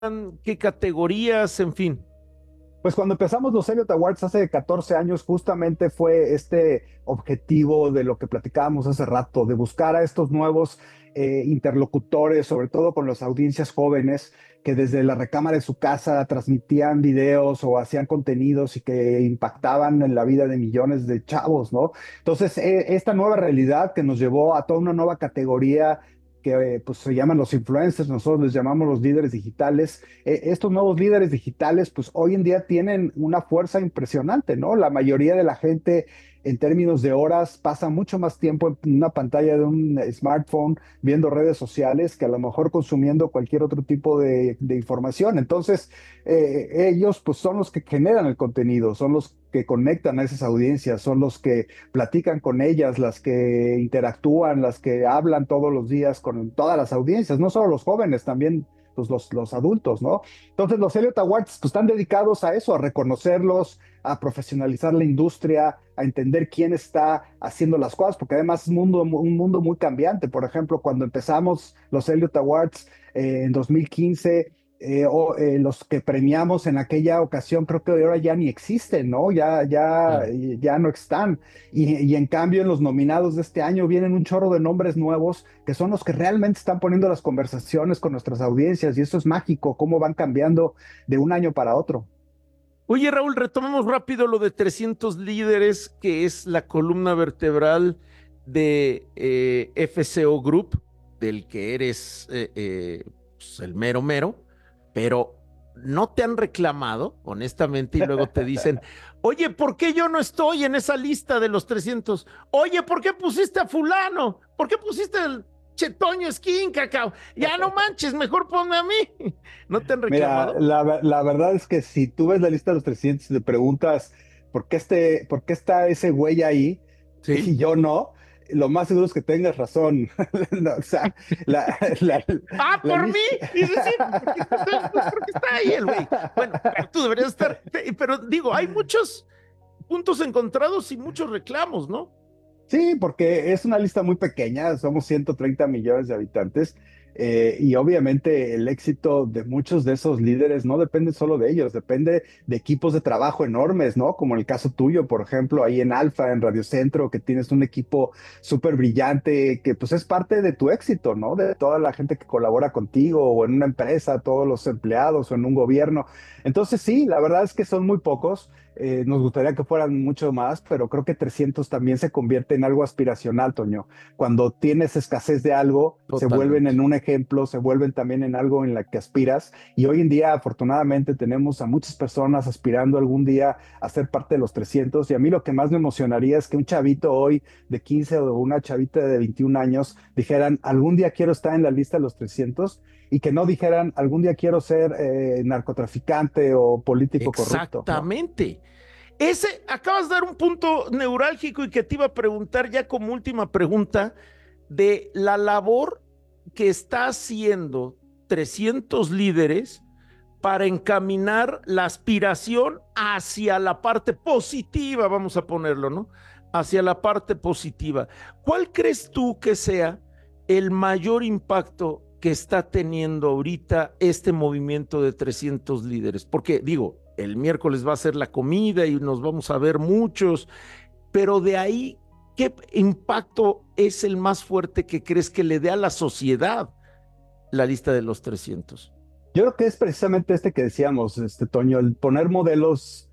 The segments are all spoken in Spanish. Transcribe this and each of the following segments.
qué categorías, en fin. Pues cuando empezamos los Elliott Awards hace 14 años, justamente fue este objetivo de lo que platicábamos hace rato, de buscar a estos nuevos interlocutores, sobre todo con las audiencias jóvenes, que desde la recámara de su casa transmitían videos o hacían contenidos y que impactaban en la vida de millones de chavos, ¿no? Entonces, esta nueva realidad que nos llevó a toda una nueva categoría que pues se llaman los influencers, nosotros les llamamos los líderes digitales. Estos nuevos líderes digitales, pues hoy en día tienen una fuerza impresionante, ¿no? La mayoría de la gente en términos de horas pasa mucho más tiempo en una pantalla de un smartphone viendo redes sociales que a lo mejor consumiendo cualquier otro tipo de información. Entonces, ellos pues son los que generan el contenido, son los que conectan a esas audiencias, son los que platican con ellas, las que interactúan, las que hablan todos los días con todas las audiencias, no solo los jóvenes, también pues, los adultos, ¿no? Entonces los Elliott Awards pues, están dedicados a eso, a reconocerlos, a profesionalizar la industria, a entender quién está haciendo las cosas, porque además es un mundo muy cambiante. Por ejemplo, cuando empezamos los Elliott Awards en 2015, los que premiamos en aquella ocasión creo que ahora ya ni existen, ¿no? Claro. Ya no están. Y en cambio en los nominados de este año vienen un chorro de nombres nuevos que son los que realmente están poniendo las conversaciones con nuestras audiencias y eso es mágico, cómo van cambiando de un año para otro. Oye, Raúl, retomemos rápido lo de 300 líderes, que es la columna vertebral de FCO Group, del que eres pues, el mero mero, pero no te han reclamado, honestamente, y luego te dicen, oye, ¿por qué yo no estoy en esa lista de los 300? Oye, ¿por qué pusiste a fulano? ¿Por qué pusiste el Chetoño Skin, cacao? Ya no manches, mejor ponme a mí. ¿No te han Mira, reclamado? la verdad es que si tú ves la lista de los 300 y te preguntas por qué está ese güey ahí Sí. y yo no, lo más seguro es que tengas razón. No, o sea, la, la, Ah, la por mí. lista. Dice, sí, pues porque está ahí el güey. Bueno, pero tú deberías estar, pero digo, hay muchos puntos encontrados y muchos reclamos, ¿no? Sí, porque es una lista muy pequeña, somos 130 millones de habitantes y obviamente el éxito de muchos de esos líderes no depende solo de ellos, depende de equipos de trabajo enormes, ¿no? Como el caso tuyo, por ejemplo, ahí en Alfa, en Radio Centro, que tienes un equipo súper brillante, que pues es parte de tu éxito, ¿no? De toda la gente que colabora contigo o en una empresa, todos los empleados o en un gobierno. Entonces sí, la verdad es que son muy pocos. Nos gustaría que fueran mucho más, pero creo que 300 también se convierte en algo aspiracional, Toño. Cuando tienes escasez de algo, se vuelven Totalmente. en un ejemplo, se vuelven también en algo en la que aspiras. Y hoy en día, afortunadamente, tenemos a muchas personas aspirando algún día a ser parte de los 300. Y a mí lo que más me emocionaría es que un chavito hoy de 15 o una chavita de 21 años dijeran, algún día quiero estar en la lista de los 300 y que no dijeran, algún día quiero ser narcotraficante o político corrupto, ¿no? Exactamente. Ese, acabas de dar un punto neurálgico y que te iba a preguntar ya como última pregunta de la labor que está haciendo 300 líderes para encaminar la aspiración hacia la parte positiva, vamos a ponerlo, ¿no? Hacia la parte positiva. ¿Cuál crees tú que sea el mayor impacto que está teniendo ahorita este movimiento de 300 líderes? Porque digo, el miércoles va a ser la comida y nos vamos a ver muchos, pero de ahí, ¿qué impacto es el más fuerte que crees que le dé a la sociedad la lista de los 300? Yo creo que es precisamente este que decíamos, Toño, el poner modelos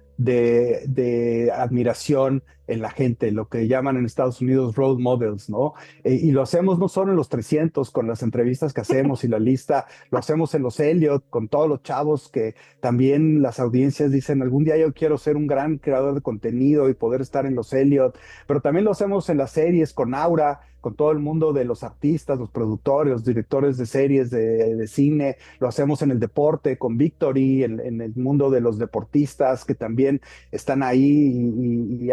de admiración en la gente, lo que llaman en Estados Unidos role models, ¿no? Y lo hacemos no solo en los 300 con las entrevistas que hacemos y la lista, lo hacemos en los Elliot, con todos los chavos que también las audiencias dicen, algún día yo quiero ser un gran creador de contenido y poder estar en los Elliot, pero también lo hacemos en las series con Aura, con todo el mundo de los artistas, los productores, los directores de series de cine, lo hacemos en el deporte con Victory, en el mundo de los deportistas que también están ahí y han estado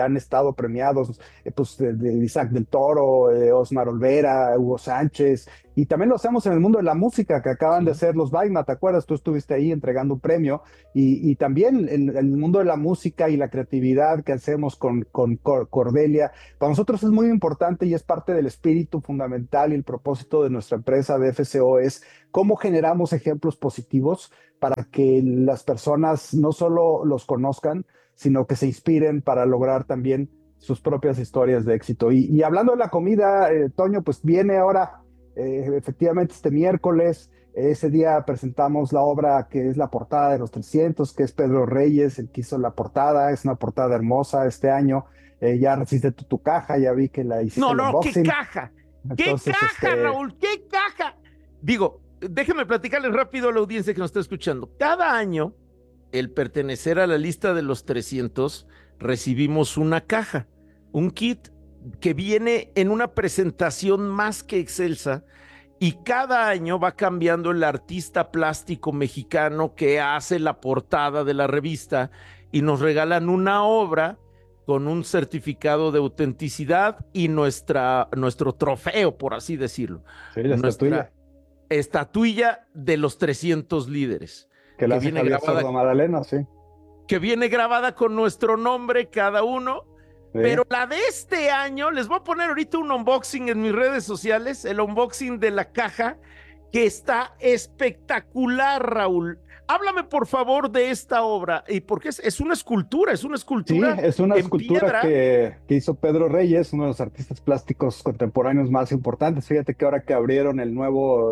pasado premiados, pues de Isaac del Toro, Osmar Olvera, Hugo Sánchez, y también lo hacemos en el mundo de la música, que acaban de hacer los Baima, ¿te acuerdas? Tú estuviste ahí entregando un premio, y también en el mundo de la música y la creatividad que hacemos con Cordelia, para nosotros es muy importante y es parte del espíritu fundamental y el propósito de nuestra empresa de FCO es cómo generamos ejemplos positivos para que las personas no solo los conozcan, sino que se inspiren para lograr también sus propias historias de éxito. Y hablando de la comida, Toño, pues viene ahora, efectivamente este miércoles, ese día presentamos la obra que es la portada de los 300, que es Pedro Reyes, el que hizo la portada, es una portada hermosa este año. Ya recibiste tu caja, ya vi que la hiciste No, el no, unboxing. ¿qué caja? Entonces, ¿Qué caja, Raúl? ¿Qué caja? Digo, déjenme platicarles rápido a la audiencia que nos está escuchando. Cada año, el pertenecer a la lista de los 300, recibimos una caja, un kit que viene en una presentación más que excelsa y cada año va cambiando el artista plástico mexicano que hace la portada de la revista y nos regalan una obra con un certificado de autenticidad y nuestro trofeo, por así decirlo. Sí, la nuestra estatuilla de los 300 líderes. Que la hace Javier Sordo Madalena, sí. Que viene grabada con nuestro nombre cada uno. Sí. Pero la de este año, les voy a poner ahorita un unboxing en mis redes sociales, el unboxing de la caja, que está espectacular, Raúl. Háblame, por favor, de esta obra, y porque es una escultura, Sí, es una escultura que hizo Pedro Reyes, uno de los artistas plásticos contemporáneos más importantes. Fíjate que ahora que abrieron el nuevo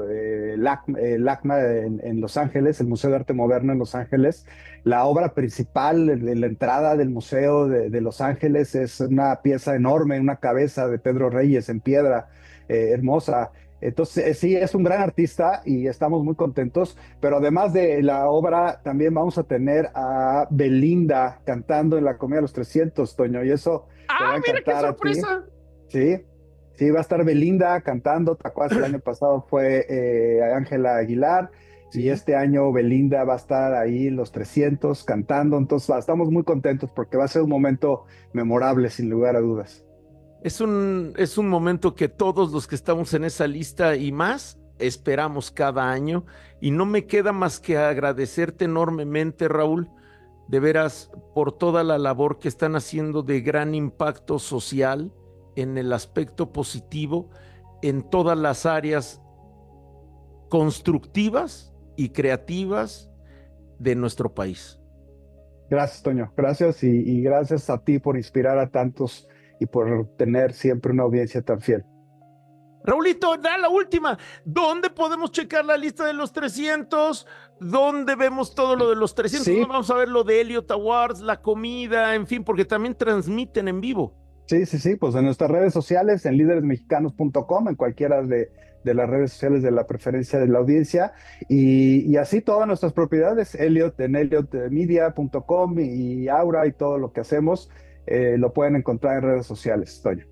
LACMA en Los Ángeles, el Museo de Arte Moderno en Los Ángeles, la obra principal de la entrada del Museo de Los Ángeles es una pieza enorme, una cabeza de Pedro Reyes en piedra, hermosa. Entonces, sí, es un gran artista y estamos muy contentos, pero además de la obra, también vamos a tener a Belinda cantando en la Comida de los 300, Toño, y eso te va a encantar. ¡Mira qué sorpresa! Sí, va a estar Belinda cantando. ¿Te acuerdas? El año pasado fue Ángela Aguilar, sí. Y este año Belinda va a estar ahí en los 300 cantando, entonces estamos muy contentos porque va a ser un momento memorable, sin lugar a dudas. Es un momento que todos los que estamos en esa lista y más esperamos cada año, y no me queda más que agradecerte enormemente, Raúl, de veras, por toda la labor que están haciendo de gran impacto social en el aspecto positivo, en todas las áreas constructivas y creativas de nuestro país. Gracias, Toño, gracias y gracias a ti por inspirar a tantos y por tener siempre una audiencia tan fiel. Raulito, da la última. ¿Dónde podemos checar la lista de los 300? ¿Dónde vemos todo lo de los 300? Sí. Vamos a ver lo de Elliot Awards, la comida, en fin, porque también transmiten en vivo. Sí, pues en nuestras redes sociales, en lideresmexicanos.com, en cualquiera de las redes sociales de la preferencia de la audiencia, y así todas nuestras propiedades, Elliot en elliotmedia.com y Aura y todo lo que hacemos, lo pueden encontrar en redes sociales, Toño.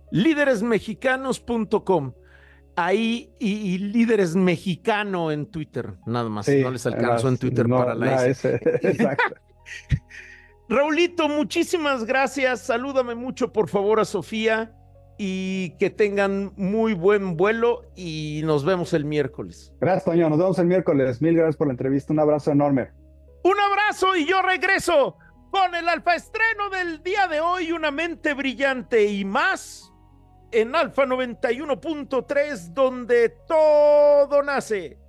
Líderesmexicanos.com, ahí y Líderes Mexicano en Twitter, nada más, sí, no les alcanzó en Twitter no, para la S. Exacto. Raulito, muchísimas gracias, salúdame mucho por favor a Sofía y que tengan muy buen vuelo y nos vemos el miércoles. Gracias, Toño, nos vemos el miércoles, mil gracias por la entrevista, un abrazo enorme. Un abrazo y yo regreso con el alfa estreno del día de hoy, Una mente brillante y más en Alfa 91.3, donde todo nace.